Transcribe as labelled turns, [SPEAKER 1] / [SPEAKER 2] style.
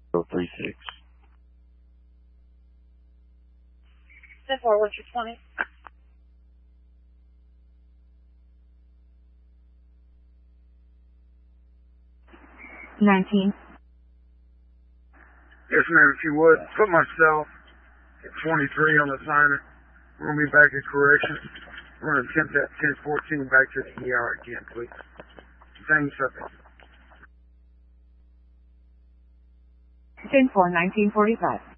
[SPEAKER 1] 036.
[SPEAKER 2] 10-4, what's your 20?
[SPEAKER 3] $19.
[SPEAKER 4] Yes, ma'am, if you would. Put myself at 23 on the assignment. We're going to be back at correction. We're going to attempt that 1014 back to the ER again, please. Same subject.
[SPEAKER 3] 10-4, 1945.